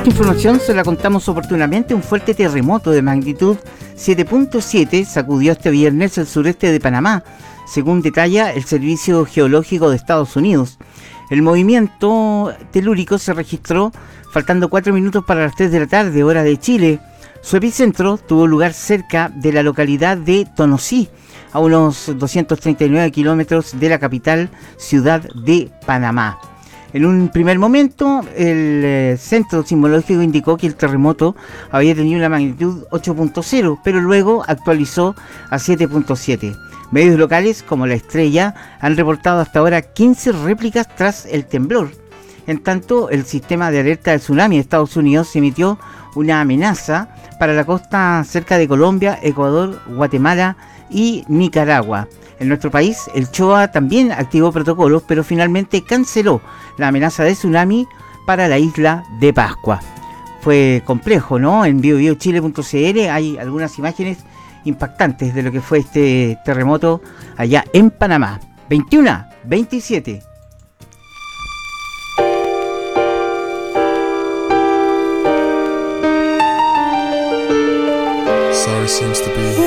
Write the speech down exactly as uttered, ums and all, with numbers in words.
Esta información se la contamos oportunamente. Un fuerte terremoto de magnitud siete punto siete sacudió este viernes el sureste de Panamá, según detalla el Servicio Geológico de Estados Unidos. El movimiento telúrico se registró faltando cuatro minutos para las tres de la tarde, hora de Chile. Su epicentro tuvo lugar cerca de la localidad de Tonosí, a unos doscientos treinta y nueve kilómetros de la capital ciudad de Panamá. En un primer momento, el eh, Centro Sismológico indicó que el terremoto había tenido una magnitud ocho punto cero, pero luego actualizó a siete punto siete. Medios locales como La Estrella han reportado hasta ahora quince réplicas tras el temblor. En tanto, el sistema de alerta de tsunami de Estados Unidos emitió una amenaza para la costa cerca de Colombia, Ecuador, Guatemala y Nicaragua. En nuestro país, el CHOA también activó protocolos, pero finalmente canceló la amenaza de tsunami para la isla de Pascua. Fue complejo, ¿no? En bio bio chile punto c l hay algunas imágenes impactantes de lo que fue este terremoto allá en Panamá. veintiuno veintisiete. Sorry seems to be